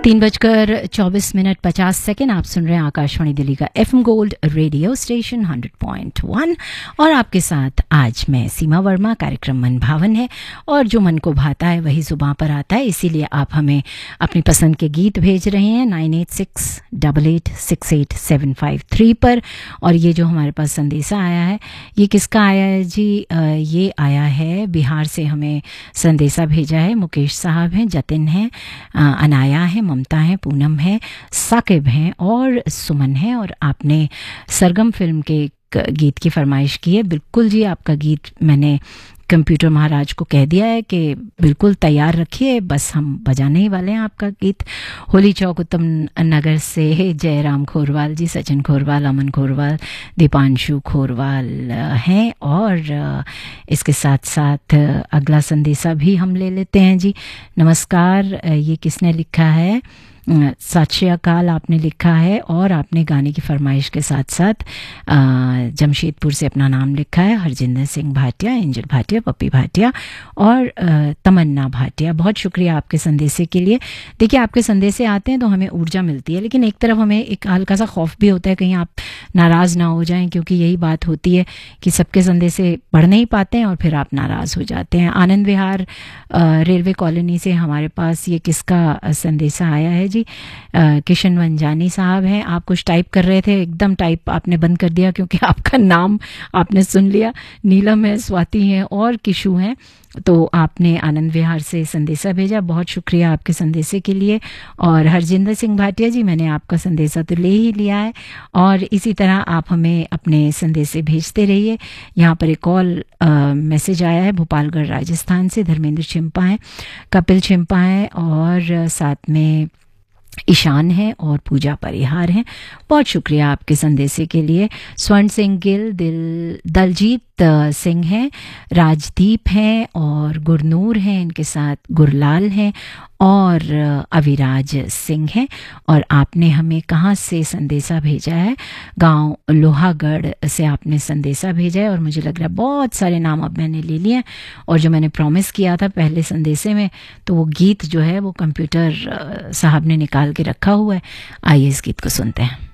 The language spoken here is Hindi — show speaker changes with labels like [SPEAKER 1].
[SPEAKER 1] 3:24:50 आप सुन रहे हैं आकाशवाणी दिल्ली का FM गोल्ड रेडियो स्टेशन 100.1 और आपके साथ आज मैं सीमा वर्मा। कार्यक्रम मन भावन है और जो मन को भाता है वही जुबां पर आता है, इसीलिए आप हमें अपनी पसंद के गीत भेज रहे हैं 9868868753 पर। और ये जो हमारे पास संदेशा आया है ये किसका आया है जी? ये आया है बिहार से, हमें संदेशा भेजा है। मुकेश साहब हैं, जतिन हैं, अनाया है, ममता है, पूनम है, साकिब हैं और सुमन है। और आपने सरगम फिल्म के गीत की फरमाइश की है। बिल्कुल जी, आपका गीत मैंने कंप्यूटर महाराज को कह दिया है कि बिल्कुल तैयार रखिए, बस हम बजाने ही वाले हैं आपका गीत। होली चौक उत्तम नगर से जयराम खोरवाल जी, सचिन खोरवाल, अमन खोरवाल, दीपांशु खोरवाल हैं। और इसके साथ साथ अगला संदेशा भी हम ले लेते हैं जी। नमस्कार, ये किसने लिखा है? सत श्री अकाल आपने लिखा है और आपने गाने की फरमाइश के साथ साथ जमशेदपुर से अपना नाम लिखा है। हरजिंदर सिंह भाटिया, एंजल भाटिया, पप्पी भाटिया और तमन्ना भाटिया। बहुत शुक्रिया आपके संदेशे के लिए। देखिए, आपके संदेशे आते हैं तो हमें ऊर्जा मिलती है, लेकिन एक तरफ हमें एक हल्का सा खौफ भी होता है कहीं आप नाराज़ ना हो जाएं, क्योंकि यही बात होती है कि सबके संदेशे पढ़ नहीं पाते हैं और फिर आप नाराज़ हो जाते हैं। आनंद विहार रेलवे कॉलोनी से हमारे पास ये किसका संदेशा आया है जी? किशन वंजानी साहब हैं। आप कुछ टाइप कर रहे थे, एकदम टाइप आपने बंद कर दिया क्योंकि आपका नाम आपने सुन लिया। नीलम है, स्वाति हैं और किशु हैं। तो आपने आनंद विहार से संदेशा भेजा, बहुत शुक्रिया आपके संदेशे के लिए। और हरजिंदर सिंह भाटिया जी, मैंने आपका संदेशा तो ले ही लिया है और इसी तरह आप हमें अपने संदेशे भेजते रहिए। यहाँ पर एक और मैसेज आया है भोपालगढ़ राजस्थान से। धर्मेंद्र छिम्पा हैं, कपिल छिम्पा हैं और साथ में ईशान है और पूजा परिहार हैं। बहुत शुक्रिया आपके संदेशे के लिए। स्वर्ण सिंह गिल, दलजीत सिंह हैं, राजदीप हैं और गुरनूर हैं, इनके साथ गुरलाल हैं और अविराज सिंह हैं। और आपने हमें कहाँ से संदेशा भेजा है? गांव लोहागढ़ से आपने संदेशा भेजा है। और मुझे लग रहा है बहुत सारे नाम अब मैंने ले लिए हैं और जो मैंने प्रॉमिस किया था पहले संदेशे में, तो वो गीत जो है वो कंप्यूटर साहब ने निकाल के रखा हुआ है। आइए इस गीत को सुनते हैं।